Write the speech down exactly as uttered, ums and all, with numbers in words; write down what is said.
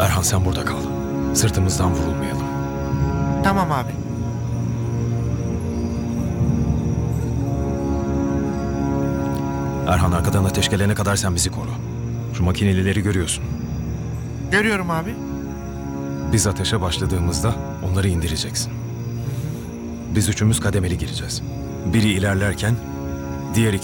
Erhan sen burada kal. Sırtımızdan vurulmayalım. Tamam abi. Erhan arkadan ateş gelene kadar sen bizi koru. Şu makinelileri görüyorsun. Görüyorum abi. Biz ateşe başladığımızda onları indireceksin. Biz üçümüz kademeli gireceğiz. Biri ilerlerken diğer